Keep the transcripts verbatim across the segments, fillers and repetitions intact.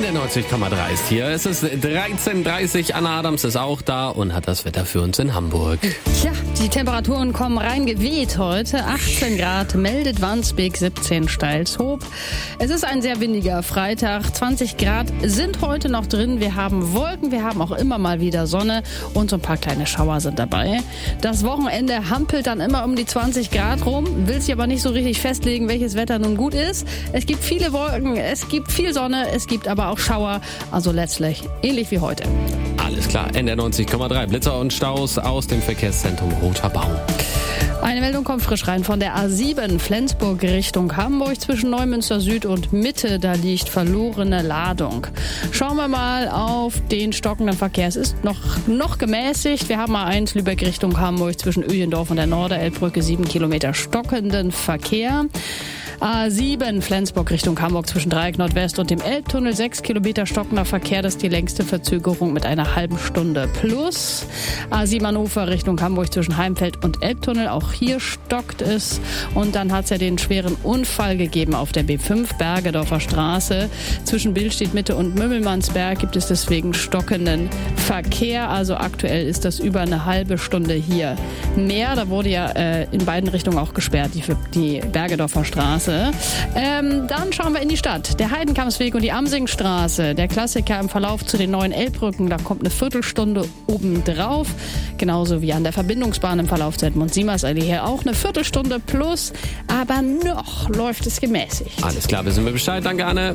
N D neunzig Komma drei ist hier. Es ist dreizehn Uhr dreißig. Anna Adams ist auch da und hat das Wetter für uns in Hamburg. Tja, die Temperaturen kommen reingeweht heute. achtzehn Grad meldet Wandsbek, siebzehn Steilshoop. Es ist ein sehr windiger Freitag. zwanzig Grad sind heute noch drin. Wir haben Wolken, wir haben auch immer mal wieder Sonne und so ein paar kleine Schauer sind dabei. Das Wochenende hampelt dann immer um die zwanzig Grad rum, will sich aber nicht so richtig festlegen, welches Wetter nun gut ist. Es gibt viele Wolken, es gibt viel Sonne, es gibt aber auch Schauer, also letztlich ähnlich wie heute. Alles klar, N D neunzig Komma drei. Blitzer und Staus aus dem Verkehrszentrum Roter Baum. Eine Meldung kommt frisch rein von der A sieben Flensburg Richtung Hamburg zwischen Neumünster Süd und Mitte. Da liegt verlorene Ladung. Schauen wir mal auf den stockenden Verkehr. Es ist noch, noch gemäßigt. Wir haben A eins Lübeck Richtung Hamburg zwischen Öhlendorf und der Norderelbbrücke sieben Kilometer stockenden Verkehr. A sieben Flensburg Richtung Hamburg zwischen Dreieck Nordwest und dem Elbtunnel sechs Kilometer stockender Verkehr. Das ist die längste Verzögerung mit einer halben Stunde plus. A sieben Hannover Richtung Hamburg zwischen Heimfeld und Elbtunnel. Auch hier stockt es. Und dann hat es ja den schweren Unfall gegeben auf der B fünf Bergedorfer Straße. Zwischen Billstedt Mitte und Mümmelmannsberg gibt es deswegen stockenden Verkehr. Also aktuell ist das über eine halbe Stunde hier mehr. Da wurde ja äh, in beiden Richtungen auch gesperrt, die, die Bergedorfer Straße. Ähm, dann schauen wir in die Stadt. Der Heidenkampsweg und die Amsingstraße. Der Klassiker im Verlauf zu den neuen Elbbrücken. Da kommt eine Viertelstunde obendrauf. Genauso wie an der Verbindungsbahn im Verlauf zur Edmund-Siemers-Allee hier auch eine Viertelstunde plus. Aber noch läuft es gemäßigt. Alles klar, wissen wir Bescheid. Danke, Anne.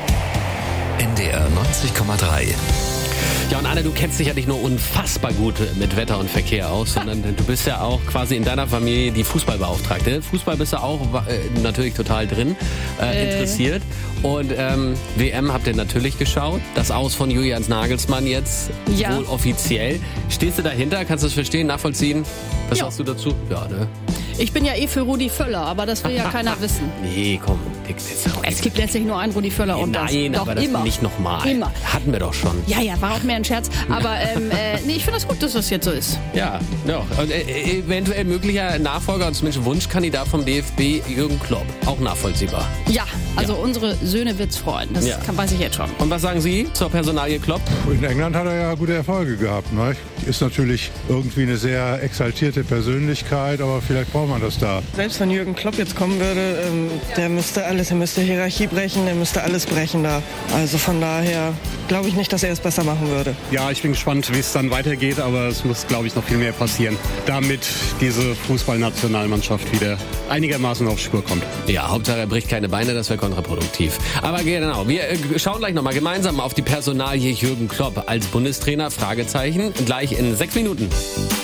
N D R neunzig Komma drei. Ja, und Anne, du kennst dich ja nicht nur unfassbar gut mit Wetter und Verkehr aus, sondern du bist ja auch quasi in deiner Familie die Fußballbeauftragte. Fußball bist du auch äh, natürlich total drin, äh, äh. interessiert. Und ähm, W M habt ihr natürlich geschaut. Das Aus von Julian Nagelsmann jetzt ja. wohl offiziell. Stehst du dahinter? Kannst du das verstehen, nachvollziehen? Was ja. sagst du dazu? Ja, ne? Ich bin ja eh für Rudi Völler, aber das will ja keiner wissen. Nee, komm. Es gibt letztlich nur einen Rudi Völler und das. Nein, doch aber das immer. nicht nochmal. Immer. Hatten wir doch schon. Ja, ja, war auch mehr ein Scherz. Aber ähm, äh, nee, ich finde das gut, dass das jetzt so ist. Ja, ja. Und äh, eventuell möglicher Nachfolger und zumindest Wunschkandidat vom D F B, Jürgen Klopp. Auch nachvollziehbar. Ja, also ja. unsere Söhne wird's freuen. Das ja. kann, weiß ich jetzt schon. Und was sagen Sie zur Personalie Klopp? In England hat er ja gute Erfolge gehabt. Ne? Ist natürlich irgendwie eine sehr exaltierte Persönlichkeit, aber vielleicht braucht man das da. Selbst wenn Jürgen Klopp jetzt kommen würde, ähm, der müsste alles, der müsste Hierarchie brechen, der müsste alles brechen da. Also von daher glaube ich nicht, dass er es besser machen würde. Ja, ich bin gespannt, wie es dann weitergeht, aber es muss, glaube ich, noch viel mehr passieren, damit diese Fußballnationalmannschaft wieder einigermaßen auf Spur kommt. Ja, Hauptsache er bricht keine Beine, das wäre kontraproduktiv. Aber genau, wir schauen gleich nochmal gemeinsam auf die Personalie Jürgen Klopp als Bundestrainer, Fragezeichen, gleich in sechs Minuten.